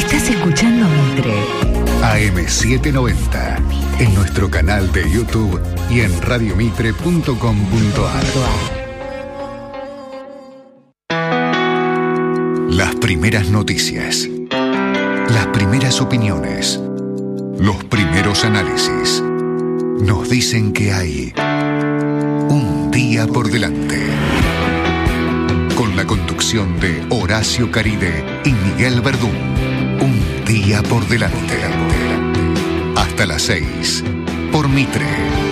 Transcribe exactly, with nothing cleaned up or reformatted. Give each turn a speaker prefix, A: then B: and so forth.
A: Estás escuchando Mitre.
B: A M setecientos noventa. En nuestro canal de YouTube y en radiomitre punto com punto a r. Las primeras noticias. Las primeras opiniones. Los primeros análisis. Nos dicen que hay un día por delante. Con la conducción de Horacio Caride y Miguel Verdún. Un día por delante. Hasta las seis. Por Mitre.